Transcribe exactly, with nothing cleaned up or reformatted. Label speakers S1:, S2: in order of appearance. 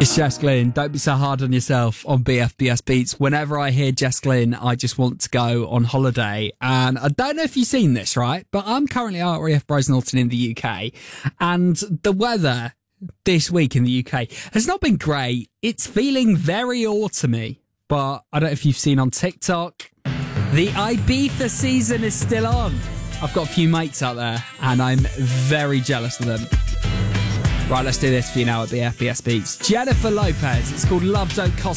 S1: It's Jess Glynn. Don't be so hard on yourself on B F B S Beats. Whenever I hear Jess Glynn, I just want to go on holiday. And I don't know if you've seen this, right? But I'm currently at R A F Bryce-Norton in the U K. And the weather this week in the U K has not been great. It's feeling very autumny. But I don't know if you've seen on TikTok, the Ibiza season is still on. I've got a few mates out there and I'm very jealous of them. Right, let's do this for you now at B F B S Beats. Jennifer Lopez. It's called Love Don't Cost